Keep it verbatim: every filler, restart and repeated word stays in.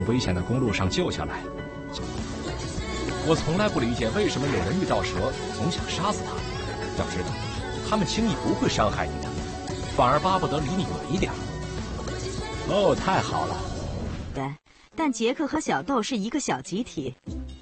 危险的公路上救下来。我从来不理解为什么有人遇到蛇总想杀死它。要知道，他们轻易不会伤害你的，反而巴不得离你远一点。哦，太好了。 对，但杰克和小豆是一个小集体，